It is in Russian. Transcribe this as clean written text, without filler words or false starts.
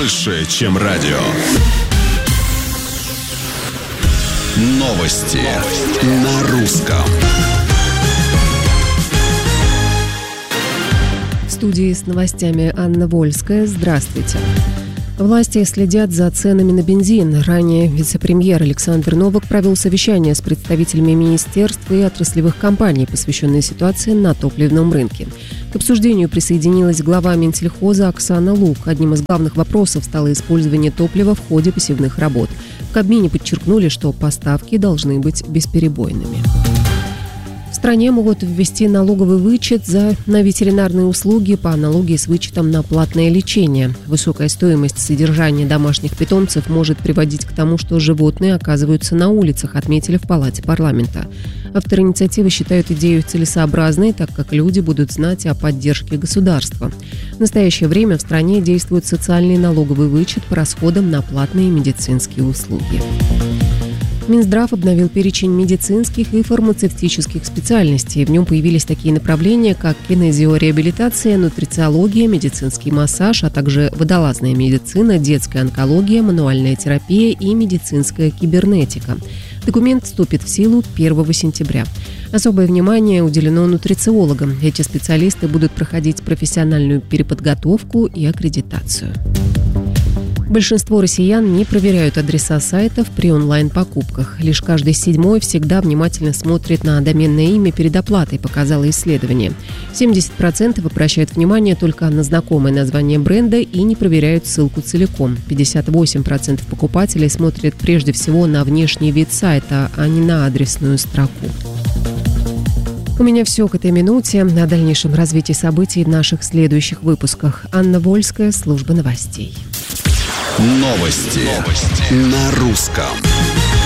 больше, чем радио. Новости на русском. В студии с новостями Анна Вольская. Здравствуйте. Власти следят за ценами на бензин. Ранее вице-премьер Александр Новак провел совещание с представителями министерств и отраслевых компаний, посвященное ситуации на топливном рынке. К обсуждению присоединилась глава Минсельхоза Оксана Лук. Одним из главных вопросов стало использование топлива в ходе посевных работ. В Кабмине подчеркнули, что поставки должны быть бесперебойными. В стране могут ввести налоговый вычет на ветеринарные услуги по аналогии с вычетом на платное лечение. Высокая стоимость содержания домашних питомцев может приводить к тому, что животные оказываются на улицах, отметили в Палате парламента. Авторы инициативы считают идею целесообразной, так как люди будут знать о поддержке государства. В настоящее время в стране действует социальный налоговый вычет по расходам на платные медицинские услуги. Минздрав обновил перечень медицинских и фармацевтических специальностей. В нем появились такие направления, как кинезиореабилитация, нутрициология, медицинский массаж, а также водолазная медицина, детская онкология, мануальная терапия и медицинская кибернетика. Документ вступит в силу 1 сентября. Особое внимание уделено нутрициологам. Эти специалисты будут проходить профессиональную переподготовку и аккредитацию. Большинство россиян не проверяют адреса сайтов при онлайн-покупках. Лишь каждый 7-й всегда внимательно смотрит на доменное имя перед оплатой, показало исследование. 70% обращают внимание только на знакомое название бренда и не проверяют ссылку целиком. 58% покупателей смотрят прежде всего на внешний вид сайта, а не на адресную строку. У меня все к этой минуте. О дальнейшем развитии событий в наших следующих выпусках. Анна Вольская, служба новостей. Новости на русском.